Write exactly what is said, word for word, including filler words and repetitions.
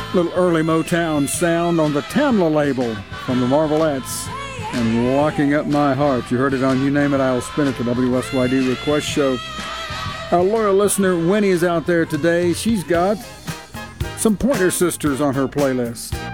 Little early Motown sound on the Tamla label from the Marvelettes and Locking Up My Heart. You heard it on You Name It, I'll Spin It, the W S Y D Request Show. Our loyal listener Winnie is out there today. She's got some Pointer Sisters on her playlist.